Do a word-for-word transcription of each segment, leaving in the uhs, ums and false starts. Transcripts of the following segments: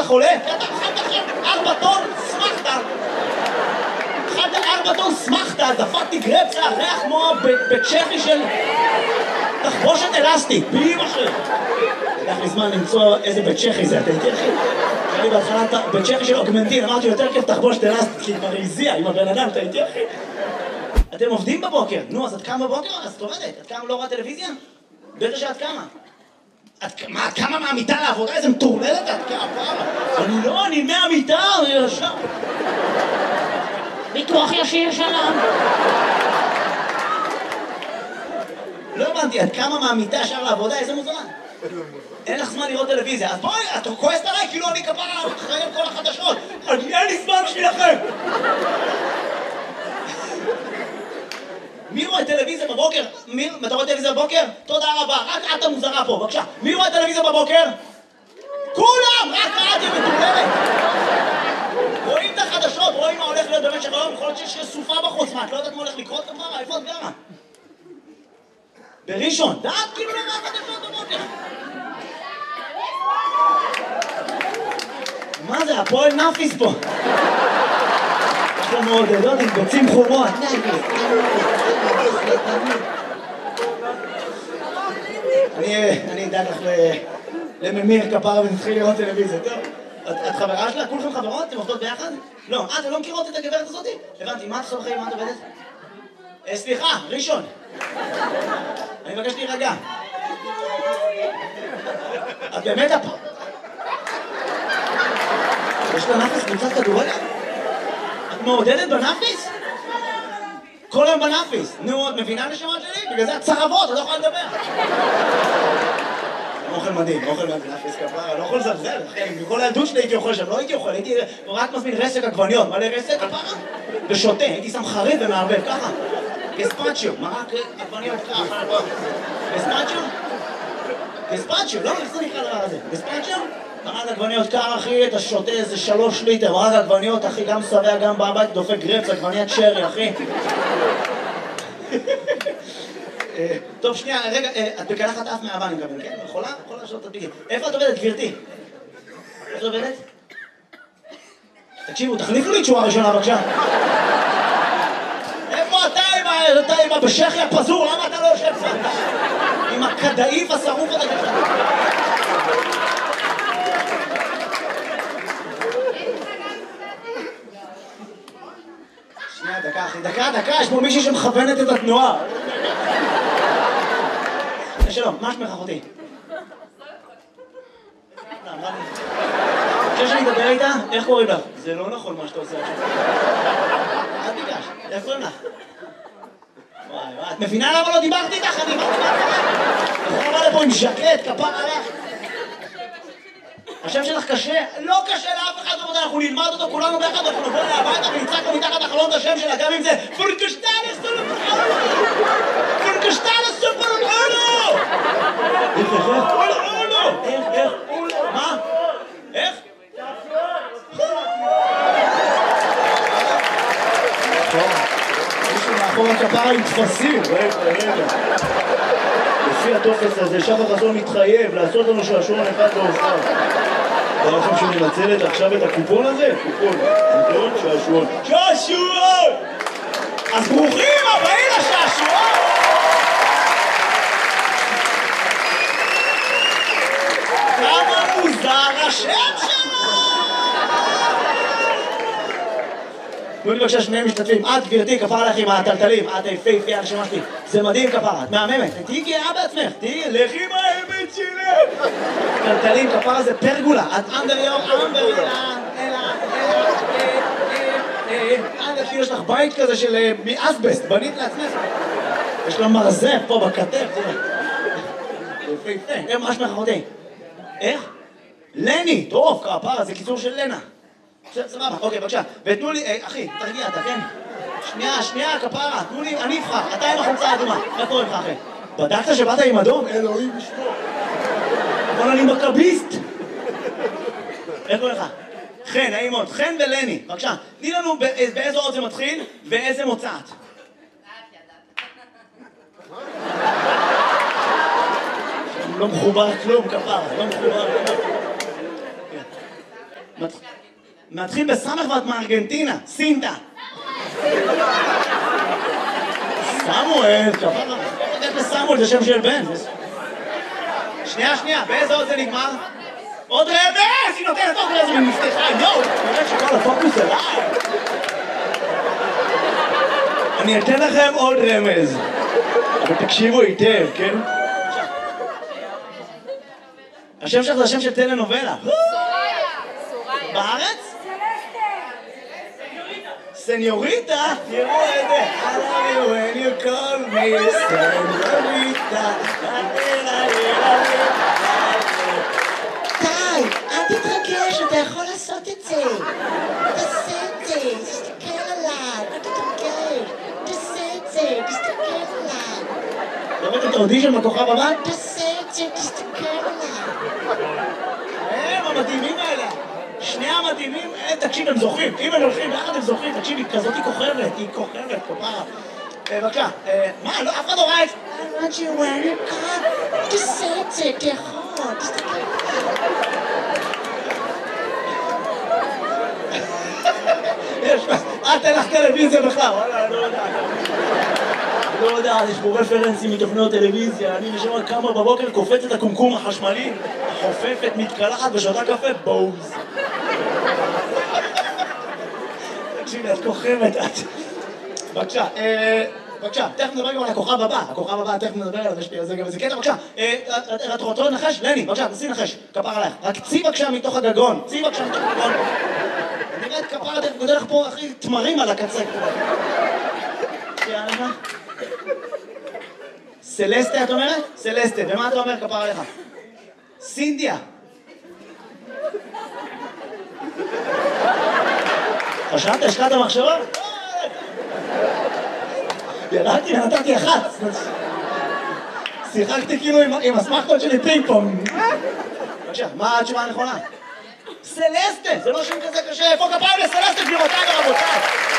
חולה? כי אתה אכלת עכשיו ארבע טון סמכתה. אכלת ארבע טון סמכתה, דפקתי גרפסה, ריח כמו בצ'כי של תחבושת אלסטית, בלי משהו. לקח לי זמן למצוא איזה בצ'כי זה, אתה איתי אחי? אני בהתחלה בצ'כי של אוגמנטין, אמרתי יותר כיף תחבושת אלסטית, כי היא כבר הזיעה עם הבן אדם, אתה איתי אחי? אתם עובדים בבוקר, נו, אז את קמה בבוקר? אז את עובדת. את קמה לא רואה טלוויזיה? בטח שאת קמה. מה, את קמה מהמיטה לעבודה? איזה מטורללת את קמה? אני לא, אני מהמיטה, אני ישר. ביטוח ישיר שלם. לא הבנתי, את קמה מהמיטה ישר לעבודה? איזה מוזמן? אין לך זמן לראות טלוויזיה. אז בואי, את כועסת עליי כאילו אני כפרה אחרי כל החדשות. אין לי זמן בשבילכם. מי רואה טלוויזיה בבוקר? מי? אתה רואה טלוויזיה בבוקר? תודה רבה, רק את המוזרה פה, בבקשה. מי רואה טלוויזיה בבוקר? כולם! רק את היא מטורללת! רואים את החדשות, רואים מה הולך להיות במשך היום, יכול להיות שיש סופה בחוץ, מה? את לא יודעת מה הולך לקרות כמרה? איפה את גרה? בראשון, דעת כאילו לא רואה חדשות בבוקר. מה זה? הפועל נאפיס פה. יש לו מעודדות עם ביצים חומות. אני אדאג לך לממיר כפרה ונתחיל לראות טלוויזיה, טוב? את חברה שלה? כולכם חברות? אתם עובדות ביחד? לא. אה, אתם לא מכירות את הגברת הזאת? הבנתי, מה את עושה בחיים? מה את עובדת? סליחה, ראשון. אני מבקש להירגע. את באמת הפ... יש לה נאפיס קבוצת כדורגל? את מעודדת בנאפיס? כל היום בנאפיס. נו, את מבינה נשמות שלי? בגלל זה את צרבות, את לא יכולה לדבר. אוכל מדהים, אוכל מדהים, נאפיס כפרה, לא יכול לזלזל, אחי. בכל הילדות שלי הייתי אוכל שם, לא הייתי אוכל, הייתי רק מזמין רסק עגבניות. מלא רסק, כפרה? ושותה, הייתי שם חריף ומערבב, ככה. גספצ'יו, מרק עגבניות ככה. גספצ'יו? גספצ'יו, לא? איך זה נקרא דבר הזה? גספצ'יו? מרק עגבניות קר, אחי, אתה שותה איזה שלוש ליטר, מרק עגבניות, אחי, גם שבע, גם בבית, דופק גרפס, עגבניית שרי, אחי. טוב, שנייה, רגע, את בקלחת אף מהאבא, אני מקבל, כן? יכולה? יכולה לשאול את הדביקים. איפה את עובדת, גברתי? איפה את עובדת? תקשיבו, תחליפו לי תשובה ראשונה, בבקשה. איפה אתה עם הבשכי הפזור? למה אתה לא יושב פה? עם הכדאיף השרוף הזה ככה. שנייה, דקה, אחי, דקה, דקה, יש פה מישהי שמכוונת את התנועה. שלום, מה שמך אחותי? חושב שאני אדבר איתה? איך קוראים לך? זה לא נכון מה שאתה עושה עכשיו. אל תיגש, איך קוראים לך? וואי וואי, את מבינה למה לא דיברתי איתך? אני דיברתי איתך. אתה בא לפה עם ז'קט, כפר עליך. השם שלך קשה? לא קשה לאף אחד, אנחנו נלמד אותו כולנו ביחד, אנחנו נבוא אליה הביתה ונצעק לו מתחת החלון את השם שלה, גם אם זה פורקשטלס סופרולו! פורקשטלס סופרולו! איך, איך, איך? איך, איך? מה? איך? מישהו מאחור הכפרה עם תפסים, רגע, רגע. לפי הטופס הזה, שחר חסון מתחייב לעשות לנו שעשועון אחד באופן. אתה לכם שהוא מנצלת עכשיו את הקופון הזה? קופון, קופון, שעשועון. שעשועון! אז ברוכים הבאים לשעשועון! כמה מוזר השם שלו! תנו לי בבקשה שני משתתפים. את גברתי, כפרה עליך עם הטלטלים, את היפהפייה הנשמה שלי. זה מדהים כפרה, את מהממת. תהיי גאה בעצמך, תהיי לכי עם האמת שלי. טלטלים, כפרה זה פרגולה. את אנדר יור, אנדר יור, אלא, אלא, אלא, יש לך בית כזה של מאסבסט, בנית לעצמך. יש לה מרזב פה בכתף, תראה. יפהפה, מה שמך אחותי? איך? לני, טוב, כפרה, זה קיצור של לנה. סבבה, אוקיי, בבקשה. ותנו לי, אחי, תרגיע אתה, כן? שנייה, שנייה, כפרה, תנו לי, אני אבחר, אתה עם החולצה האדומה. איך קוראים לך, אחי? בדקת שבאת עם אדום? אלוהים לשמור. אבל אני מכביסט. איך קוראים לך? חן, נעים מאוד. חן ולני, בבקשה. תני לנו באיזו אות זה מתחיל ואיזה מוצאת. לא מחובר כלום, כפרה, לא מחובר כלום. מתחיל בסמך ואת מארגנטינה, סינטה. סמואל, כפרה. איך לסמואל זה שם של בן. שנייה, שנייה, באיזה עוד זה נגמר? עוד רמז! היא נותנת עוד רמז ומפתחה, יואו! נראה שכל הפוקוס אליי. אני אתן לכם עוד רמז. אבל תקשיבו היטב, כן? השם שלך זה השם של טלנובלה. סוריה. בארץ? סניוריטה? תראו את זה. I love you when you call me סניוריטה. די, אל תתרגש, אתה יכול לעשות את זה. תעשה את זה, תסתכל עליו, אל תתרגש. תעשה את זה, תסתכל עליו. לראות את האודישן בכוכב הבא? תעשה את זה, תסתכל עליו. הם המדהימים האלה. שני המדהימים, תקשיב, הם זוכים. אם הם הולכים ביחד הם זוכים, תקשיב, היא כזאת היא כוכבת, היא כוכבת, כפרה. בבקשה, מה, לא, אף אחד לא ראה את זה. I want you when you come. תעשה את זה, אתה יכול, תסתכל עליו. אה, תן לך טלוויזיה בכלל, וואלה, לא יודעת. לא יודעת, יש פה רפרנסים מתוכניות טלוויזיה, אני נשמע כמה בבוקר קופץ את הקומקום החשמלי, חופפת, מתקלחת ושותה קפה, בוז. תקשיבי, את כוכבת, את... בבקשה, בבקשה, תכף נדבר גם על הכוכב הבא, הכוכב הבא, תכף נדבר עליו, יש לי על זה גם איזה קטע, בבקשה, את רוצה לנחש? לני, בבקשה, תנסי לנחש, כפר עלייך, רק צי בבקשה מתוך הגגון, צי בבקשה מתוך הגגון. נראית כפרה, דרך גודל לך פה, אחי, תמרים על הקצה. יאללה. סלסטה, את אומרת? סלסטה, ומה אתה אומר, כפרה עליך? סינדיה. חשבת, השקעת מחשבה? ירדתי ונתתי אחת. שיחקתי כאילו עם הסמכות שלי פינג פונג. בבקשה, מה התשובה הנכונה? סלסטה, זה לא שם כזה קשה, איפה כפיים לסלסטה גבירותיי ורבותיי?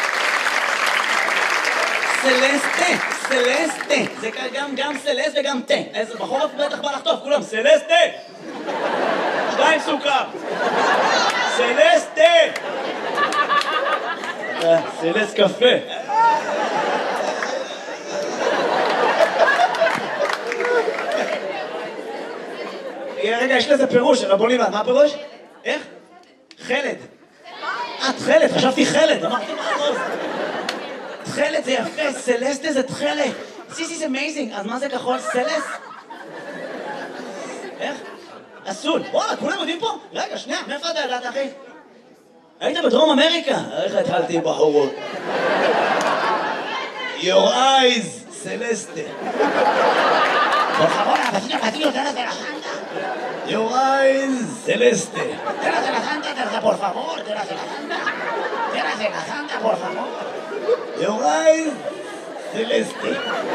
סלסטה, סלסטה, זה גם גם סלסט וגם תה. איזה בחורף בטח בא לחטוף, כולם, סלסטה! שתיים סוכר. סלסטה! סלסט קפה. רגע, יש לזה פירוש, רבו ליבן, מה הפירוש? איך? חלד. את חלד, חשבתי חלד, אמרתי מה הראש? תחלת זה יפה, סלסטה זה תחלת. This is amazing, אז מה זה כחול? סלס? איך? אסול. וואלה, כולם יודעים פה? רגע, שנייה, מאיפה אתה ידעת, אחי? היית בדרום אמריקה? איך התחלתי בחורות? Your eyes, סלסטה. Por favor, vecino, vecino, te de la santa. Your eyes, celeste. Te de la santa, te por favor, te de la santa. Te de la santa, por favor. Your eyes, celeste.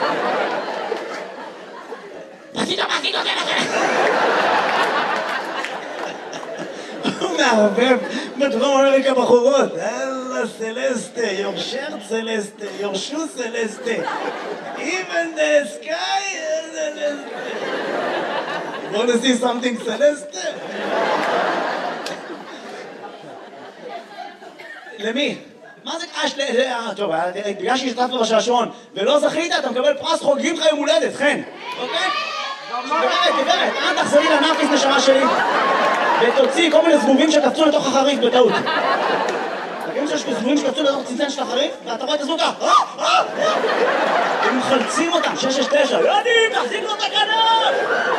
Vecino, vecino, te de la הוא מערבב בדרום אמריקה בחורות. אללה סלסטה, your shirt סלסטה, your shoe סלסטה. Even the sky is celeste. You want to see something celeste? למי? מה זה קש ל... טוב, בגלל שהשתתפת בשעשועון ולא זכית, אתה מקבל פרס חוגגים לך יום הולדת, חן. אוקיי? גברת, גברת, אל תחזרי לנאפיס נשמה שלי ותוציאי כל מיני זבובים שקפצו לתוך החריף בטעות. תגידו שיש זבובים שקפצו לתוך צנצן של החריף ואתה רואה את הזבוב ככה הם מחלצים אותם, שש שש תשע יודעים, תחזיק לו את הכנף!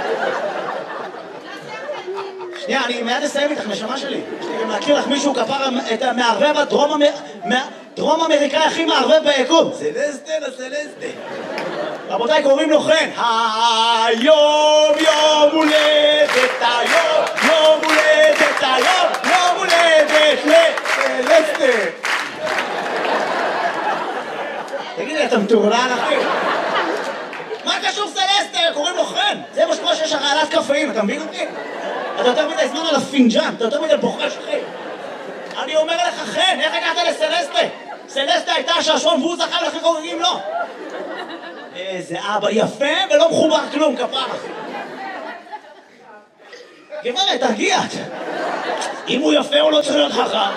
שנייה, אני מיד אסיים איתך, נשמה שלי. יש לי גם להכיר לך מישהו כפר את המערבב הדרום אמריקאי הכי מערבב ביקום. סלסטה לסלסטה. רבותיי, קוראים לו חן. היום יום הולדת, היום יום הולדת, היום יום הולדת לסלסטה. תגידי, אתה מטורלל אחי? מה קשור סלסטה? קוראים לו חן. זה מה שקורה שיש הרעלת קפאים, אתה מבין אותי? אתה יותר מדי זמן על הפינג'אן, אתה יותר מדי בוחש אחי. אני אומר לך חן, איך הגעת לסלסטה? סלסטה הייתה השעשועון והוא זכה לכי חוגגים לו. איזה אבא יפה ולא מחובר כלום, כפרה. גברת, תרגיע. אם הוא יפה הוא לא צריך להיות חכם.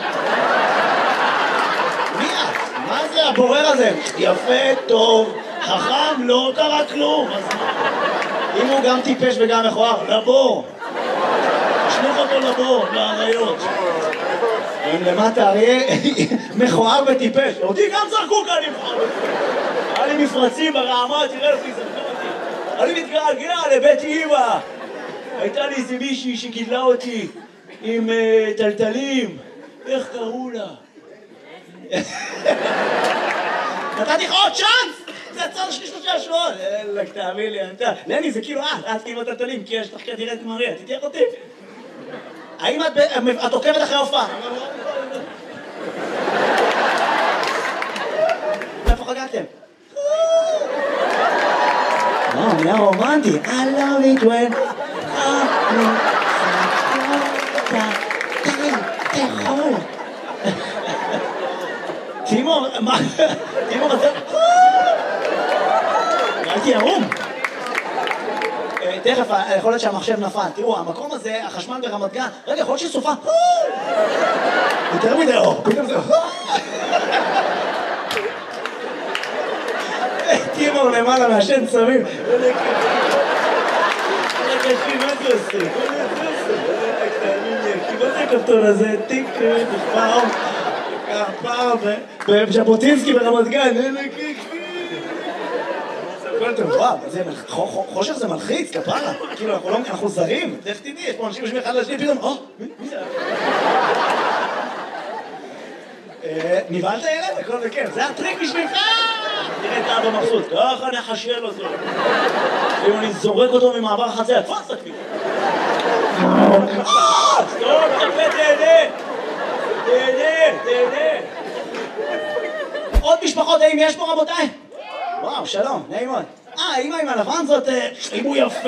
מי את? מה זה הבורר הזה? יפה, טוב, חכם, לא קרה כלום. אם הוא גם טיפש וגם מכוער, לבור. תשלוח אותו לבור, לאריות. למטה אריה מכוער וטיפש. אותי גם זרקו כאן לבחור. היה לי מפרצים ברעמה, תראה לפי זרקו אותי. אני מתגעגע לבית אמא. הייתה לי איזה מישהי שגידלה אותי עם טלטלים. איך קראו לה? נתתי לך עוד צ'אנס! זה הצד שלי שלושה שבועות! אלק, תאמין לי, אתה... לני, זה כאילו את, את כאילו טלטלים, כי יש לך כדירת מריה, תתייך אותי? האם את עוקבת אחרי הופעה? איפה חגגתם? וואו, נהיה רומנטי. I love it when... די, תאכול. תימור, מה? תימור, אתה... הייתי ערום. תכף, יכול להיות שהמחשב נפל. תראו, המקום הזה, החשמל ברמת גן, רגע, יכול להיות שסופה. יותר מדי אור, פתאום זה... תימור למעלה מהשן צמים. רגע, אחי, מה זה עושה? מה זה הכפתור הזה? טיק, נשפר, פעם, בז'בוטינסקי ברמת גן, וואו, חושך זה מלחיץ, כפרה, כאילו אנחנו זרים, איך תדעי, יש פה אנשים יושבים אחד לשני, פתאום, או, מי זה? נבהלת ילד? הכל בכיף, זה הטריק בשבילך! תראה את האבא מבסוט, ככה נחשל אותו. אם אני זורק אותו ממעבר החציה, תפס אותי. סטופ, תפה, תהנה! תהנה, תהנה! עוד משפחות, האם יש פה רבותיי? וואו, שלום, נעים מאוד. אה, אמא עם הלבן זאת, אם הוא יפה.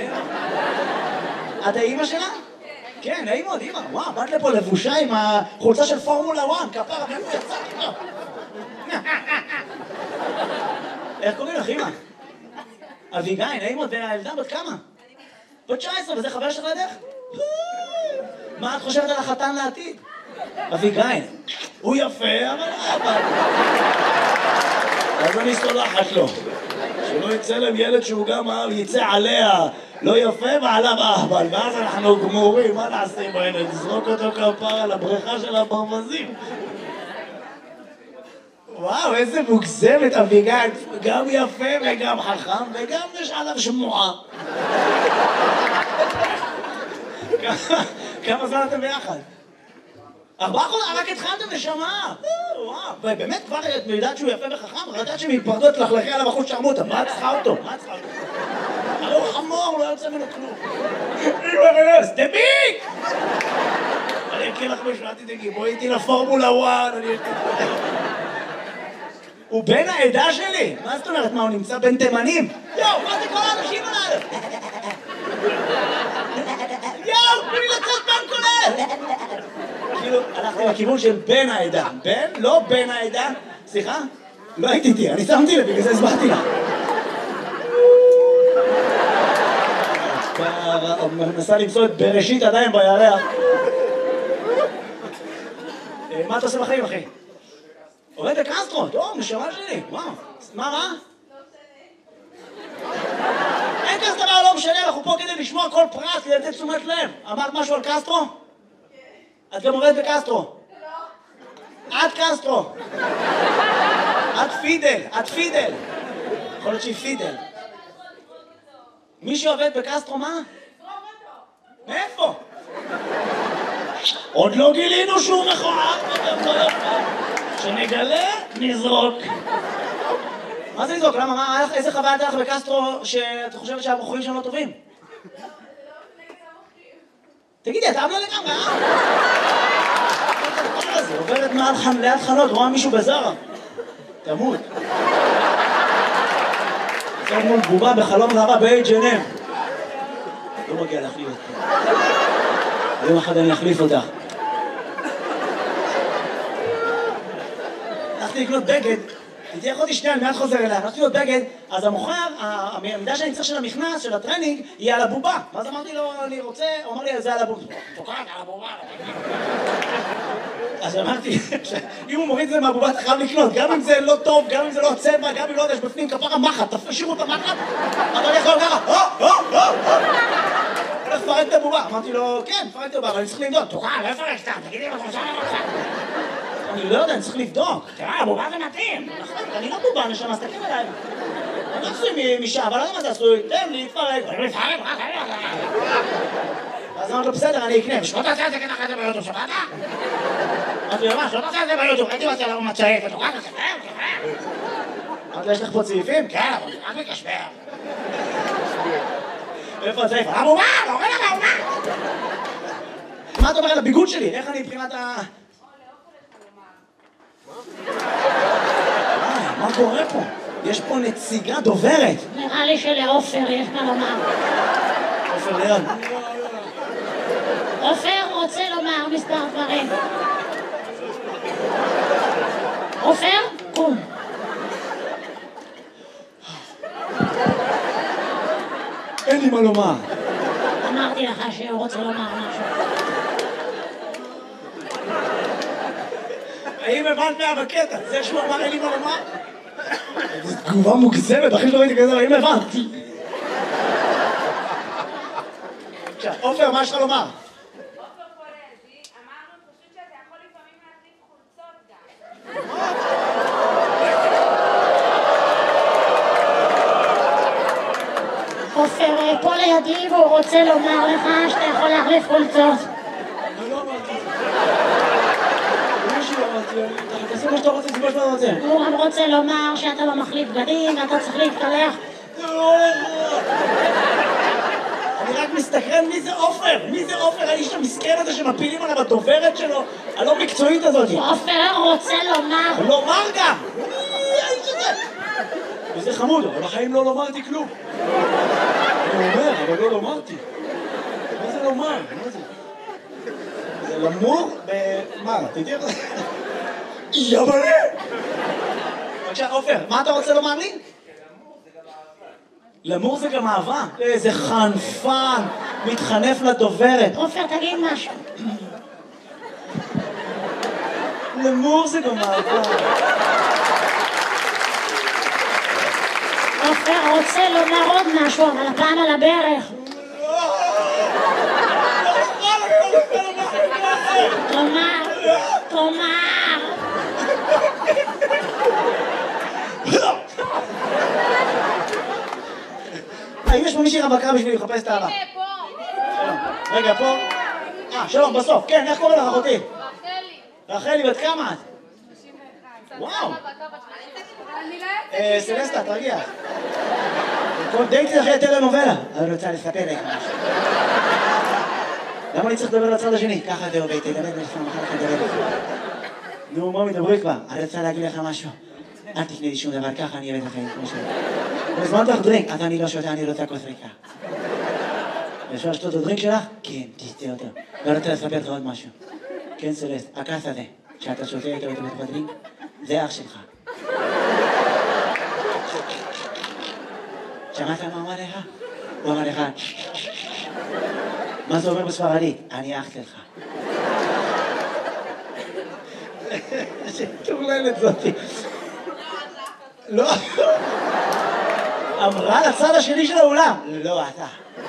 את האמא שלה? כן, נעים מאוד, אמא. וואו, באת לפה לבושה עם החולצה של פורמולה אחת, כפרה, ואיפה יצא לך? איך קוראים לך, אמא? אביגיל, נעים מאוד, והילדה בת כמה? בת תשע עשרה, וזה חבר שלך לידך? מה את חושבת על החתן לעתיד? אביגיל, הוא יפה, אבל אבל... אז אני סולחת לו. שלא יצא להם ילד שהוא גם יצא עליה לא יפה ועליו אהבל, ואז אנחנו גמורים, מה נעשה עם הילד? נזרוק אותו כפר על הבריכה של הברווזים. וואו, איזה מוגזמת אביגיל, גם יפה וגם חכם וגם יש עליו שמועה. כמה זמן אתם ביחד? ארבעה חודשים, רק התחלתם נשמה. וואו, באמת כבר את יודעת שהוא יפה וחכם? ראית שמתפרדות תלכלכי עליו אחוז שרמוטה, מה צריכה אותו? מה צריכה אותו? הרי הוא חמור, לא יוצא ממנו כלום. אימא רנס, דביק! אני אקריא לך משהו, אל תדאגי, בואי איתי לפורמולה אחת, אני אקריא. הוא בן העדה שלי? מה זאת אומרת? מה, הוא נמצא בין תימנים? יואו, מה זה כל האנשים עליו? יואו, תנו לי לצאת בן כולל! כאילו, הלכתי לכיוון של בן העדה. בן? לא בן העדה. סליחה? לא הייתי איתי, אני שמתי לב, בגלל זה הסברתי לך. מנסה למצוא את בראשית עדיין בירח. מה אתה עושה בחיים, אחי? עובד בקסטרו, טוב, נשמה שלי, וואו. מה רע? אין כזה דבר, לא משנה, אנחנו פה כדי לשמוע כל פרט, כדי לתת תשומת לב. אמרת משהו על קסטרו? את גם עובדת בקסטרו. את קסטרו. את פידל, את פידל. יכול להיות שהיא פידל. מי שעובד בקסטרו, מה? מאיפה? עוד לא גילינו שהוא מכוער. כשנגלה, נזרוק. מה זה לזרוק? למה? מה? איזה חוויה הייתה לך בקסטרו שאת חושבת שהבחורים שם לא טובים? תגידי, אתה אבלה לגמרי, אה? זה עוברת ליד חנות, רואה מישהו בזרה. תמות. זה מול בובה בחלום ראווה ב-אייץ' אנד אם. לא מגיע להחליף אותך. יום אחד אני אחליף אותך. הלכתי לקנות בגד, תהיה אחותי שנייה, אני מיד חוזר אליה, הלכתי לו בגד, אז המוכר, העמידה שאני צריך של המכנס, של הטרנינג, היא על הבובה. ואז אמרתי לו, אני רוצה, הוא אמר לי, זה על הבובה. תוקעת על הבובה. אז אמרתי, אם הוא מוריד את זה מהבובה, אתה חייב לקנות, גם אם זה לא טוב, גם אם זה לא הצבע, גם אם לא יודע, יש בפנים כפרה מחט, תשאירו את המחט, אתה יכול ככה, הו, הו, הו, הו. הולך לפרק את הבובה. אמרתי לו, כן, פרק את הבובה, אבל אני צריך לבדוק. תוקעת, לא יפרק סתם, תגידי לו, תושב לך. אני לא יודע, אני צריך לבדוק. תראה, הבובה זה מתאים. אני לא בובה, נשמה, אז תקשיב אליי. אני עשוי משעה, אבל לא יודע מה זה עשוי. תן לי, תפרק. אני מתפרק, רק אני אז אמרתי לו, בסדר, אני אקנה. שלא תעשה את זה ככה את זה ביוטיוב, שמעת? אמרתי לו, מה, שלא תעשה את זה ביוטיוב. הייתי מצא לנו מצעית, ותוקעת, תשפר, תשפר. אמרתי לו, יש לך פה צעיפים? כן, אבל רק מקשפר. איפה הצעיף? הבובה, לא רואה לך הבובה. מה אתה אומר על הביגוד שלי? איך אני מבחינת ה... מה קורה פה? יש פה נציגה דוברת. נראה לי שלעופר יש מה לומר. עופר ליד. עופר רוצה לומר מספר דברים. עופר, קום. אין לי מה לומר. אמרתי לך שהוא רוצה לומר משהו. האם הבנת מה בקטע? זה שהוא אמר אין לי מה לומר? זו תגובה מוגזמת, הכי שלא ראיתי כזה, האם הבנתי? עופר, מה יש לך לומר? עופר פולזי, אמרנו פשוט שאתה יכול לפעמים להחליף חולצות גם. עופר פה לידי והוא רוצה לומר לך שאתה יכול להחליף חולצות. אני לא אמרתי את זה. מישהו אמרתי, תעשה מה שאתה רוצה, זה מה שאתה רוצה. הוא גם רוצה לומר שאתה לא מחליף בגדים ואתה צריך להתקלח. אני רק מסתכרן מי זה עופר, מי זה עופר, האיש המסכן הזה שמפילים עליו הדוברת שלו, הלא מקצועית הזאת. עופר רוצה לומר. לומר גם! מי האיש הזה? וזה חמוד, אבל בחיים לא לומרתי כלום. אני אומר, אבל לא לומרתי. מה זה לומר? מה זה? זה למור ב... מה? תדעי לך? יבלה! בבקשה, עופר, מה אתה רוצה לומר לי? למור זה גם אהבה. איזה חנפן, מתחנף לדוברת. עופר, תגיד משהו. למור זה גם אהבה. עופר רוצה לומר עוד משהו, אבל הפעם על הברך. תאמר, תאמר. האם יש פה מישהי רווקה בשביל לחפש את האהבה? הנה, פה. רגע, פה. אה, שלום, בסוף. כן, איך קוראים לך אחותי? רחלי. רחלי, בת כמה את? שלושים ואחת. וואו. אני לא אה, סלסטה, תרגיע. דייטי אחרי טלנובלה. אני רוצה לספר לך משהו. למה אני צריך לדבר לצד השני? ככה זה עובד, תדבר לפעמים, אחר כך תדבר לפעמים. נו, מה מדברי כבר? אני רוצה להגיד לך משהו. אל תקנה לי שום דבר, ככה אני אוהב את החיים, כמו שאני. מזמנת לך דרינק, אז אני לא שותה, אני רוצה כוס ריקה. אפשר לשתות את הדרינק שלך? כן, תשתה אותו. ואני רוצה לספר לך עוד משהו. כן, סלסט, הכס הזה, שאתה שותה איתו בתוך הדרינק, זה אח שלך. שמעת מה אמר לך? הוא אמר לך, מה זה אומר בספרדית? אני אח שלך. שטורללת זאתי. לא. אמרה לצד השני של האולם. לא, אתה.